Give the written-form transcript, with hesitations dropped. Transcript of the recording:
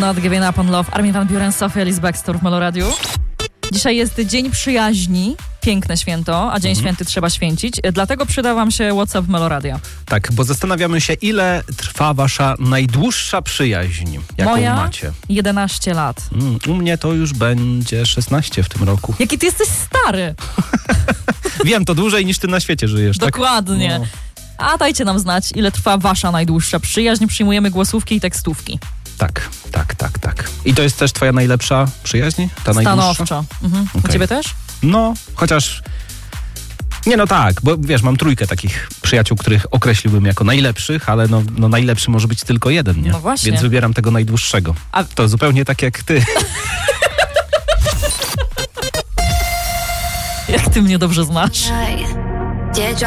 Not Giving Up on Love, Armin van Buuren, Sophie Ellis Bextor w Meloradiu. Dzisiaj jest Dzień Przyjaźni, piękne święto, a Dzień Święty trzeba święcić, dlatego przyda wam się WhatsApp Meloradia. Tak, bo zastanawiamy się, ile trwa wasza najdłuższa przyjaźń, jaką Moja? macie. 11 lat. U mnie to już będzie 16 w tym roku. Jaki ty jesteś stary! Wiem, to dłużej niż ty na świecie żyjesz, tak? Dokładnie. No. A dajcie nam znać, ile trwa wasza najdłuższa przyjaźń. Przyjmujemy głosówki i tekstówki. Tak. I to jest też twoja najlepsza przyjaźń? Ta najdłuższa? Stanowczo. U Okej. ciebie też? No, chociaż... Nie, no tak, bo wiesz, mam trójkę takich przyjaciół, których określiłbym jako najlepszych, ale no najlepszy może być tylko jeden, nie? No właśnie. Więc wybieram tego najdłuższego. A- To zupełnie tak jak ty. Jak ty mnie dobrze znasz. Did